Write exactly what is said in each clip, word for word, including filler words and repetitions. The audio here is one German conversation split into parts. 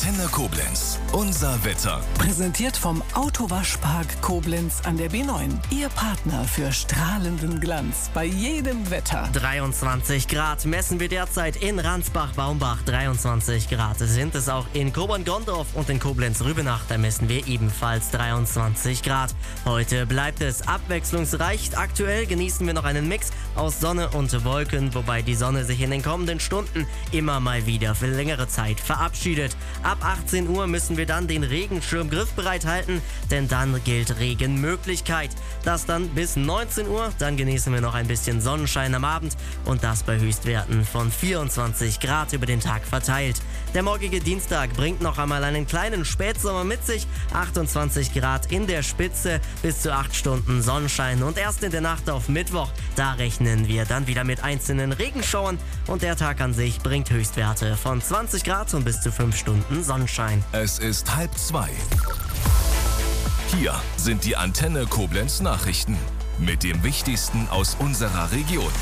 Antenne Koblenz. Unser Wetter. Präsentiert vom Autowaschpark Koblenz an der B neun. Ihr Partner für strahlenden Glanz bei jedem Wetter. dreiundzwanzig Grad messen wir derzeit in Ransbach-Baumbach. dreiundzwanzig Grad sind es auch in Kobern-Gondorf und in Koblenz-Rübenach. Da messen wir ebenfalls dreiundzwanzig Grad. Heute bleibt es abwechslungsreich. Aktuell genießen wir noch einen Mix aus Sonne und Wolken, wobei die Sonne sich in den kommenden Stunden immer mal wieder für längere Zeit verabschiedet. Ab achtzehn Uhr müssen wir dann den Regenschirm griffbereit halten, denn dann gilt Regenmöglichkeit. Das dann bis neunzehn Uhr, dann genießen wir noch ein bisschen Sonnenschein am Abend und das bei Höchstwerten von vierundzwanzig Grad über den Tag verteilt. Der morgige Dienstag bringt noch einmal einen kleinen Spätsommer mit sich, achtundzwanzig Grad in der Spitze, bis zu acht Stunden Sonnenschein und erst in der Nacht auf Mittwoch, da rechnen wir dann wieder mit einzelnen Regenschauern und der Tag an sich bringt Höchstwerte von zwanzig Grad und bis zu fünf Stunden Sonnenschein. Es ist halb zwei. Hier sind die Antenne Koblenz Nachrichten mit dem Wichtigsten aus unserer Region.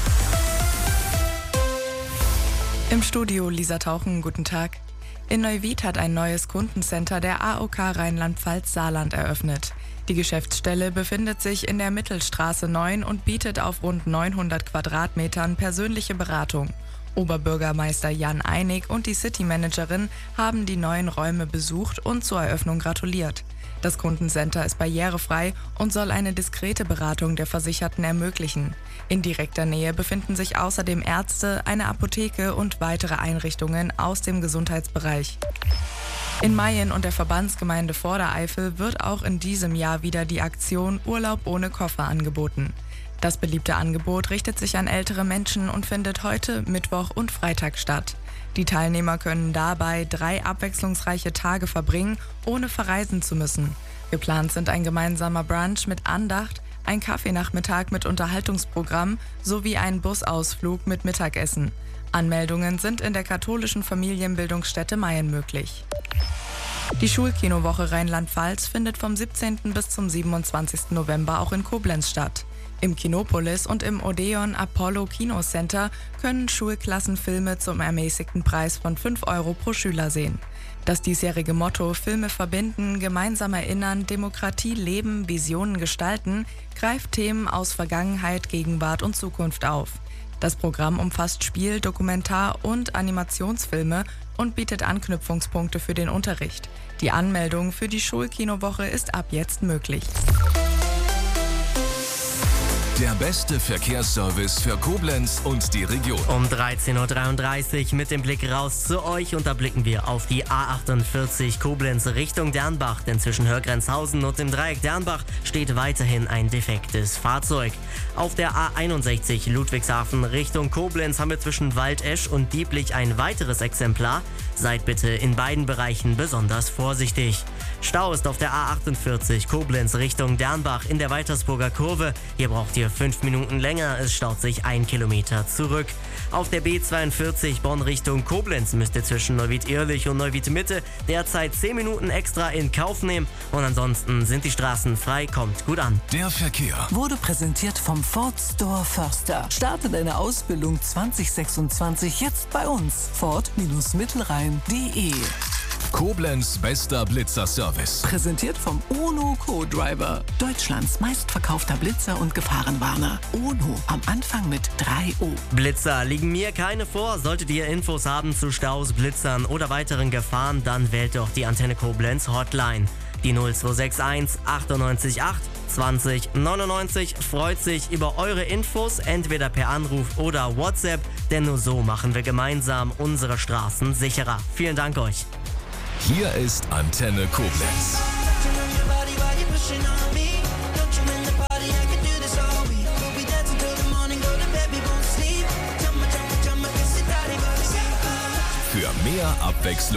Im Studio Lisa Tauchen, guten Tag. In Neuwied hat ein neues Kundencenter der A O K Rheinland-Pfalz-Saarland eröffnet. Die Geschäftsstelle befindet sich in der Mittelstraße neun und bietet auf rund neunhundert Quadratmetern persönliche Beratung. Oberbürgermeister Jan Einig und die City-Managerin haben die neuen Räume besucht und zur Eröffnung gratuliert. Das Kundencenter ist barrierefrei und soll eine diskrete Beratung der Versicherten ermöglichen. In direkter Nähe befinden sich außerdem Ärzte, eine Apotheke und weitere Einrichtungen aus dem Gesundheitsbereich. In Mayen und der Verbandsgemeinde Vordereifel wird auch in diesem Jahr wieder die Aktion Urlaub ohne Koffer angeboten. Das beliebte Angebot richtet sich an ältere Menschen und findet heute, Mittwoch und Freitag statt. Die Teilnehmer können dabei drei abwechslungsreiche Tage verbringen, ohne verreisen zu müssen. Geplant sind ein gemeinsamer Brunch mit Andacht, ein Kaffeenachmittag mit Unterhaltungsprogramm sowie ein Busausflug mit Mittagessen. Anmeldungen sind in der katholischen Familienbildungsstätte Mayen möglich. Die Schulkinowoche Rheinland-Pfalz findet vom siebzehnten bis zum siebenundzwanzigsten November auch in Koblenz statt. Im Kinopolis und im Odeon Apollo Kinocenter können Schulklassen Filme zum ermäßigten Preis von fünf Euro pro Schüler sehen. Das diesjährige Motto Filme verbinden, gemeinsam erinnern, Demokratie leben, Visionen gestalten greift Themen aus Vergangenheit, Gegenwart und Zukunft auf. Das Programm umfasst Spiel-, Dokumentar- und Animationsfilme und bietet Anknüpfungspunkte für den Unterricht. Die Anmeldung für die Schulkinowoche ist ab jetzt möglich. Der beste Verkehrsservice für Koblenz und die Region. Um dreizehn Uhr dreiunddreißig mit dem Blick raus zu euch und da blicken wir auf die A achtundvierzig Koblenz Richtung Dernbach, denn zwischen Hörgrenzhausen und dem Dreieck Dernbach steht weiterhin ein defektes Fahrzeug. Auf der A einundsechzig Ludwigshafen Richtung Koblenz haben wir zwischen Waldesch und Dieblich ein weiteres Exemplar. Seid bitte in beiden Bereichen besonders vorsichtig. Stau ist auf der A achtundvierzig Koblenz Richtung Dernbach in der Waltersburger Kurve. Hier braucht ihr fünf Minuten länger, es staut sich ein Kilometer zurück. Auf der B zweiundvierzig Bonn Richtung Koblenz müsst ihr zwischen Neuwied-Irlich und Neuwied-Mitte derzeit zehn Minuten extra in Kauf nehmen. Und ansonsten sind die Straßen frei, kommt gut an. Der Verkehr Wurde präsentiert vom Ford Store Förster. Starte deine Ausbildung zwanzig sechsundzwanzig jetzt bei uns. Ford-Mittelrhein punkt de. Koblenz bester Blitzer-Service. Präsentiert vom UNO Co-Driver. Deutschlands meistverkaufter Blitzer und Gefahrenwarner. UNO am Anfang mit drei O. Blitzer liegen mir keine vor. Solltet ihr Infos haben zu Staus, Blitzern oder weiteren Gefahren, dann wählt doch die Antenne Koblenz Hotline. Die null zwei sechs eins achtundneunzig acht zwanzig neunundneunzig freut sich über eure Infos, entweder per Anruf oder WhatsApp, denn nur so machen wir gemeinsam unsere Straßen sicherer. Vielen Dank euch. Hier ist Antenne Koblenz. Für mehr Abwechslung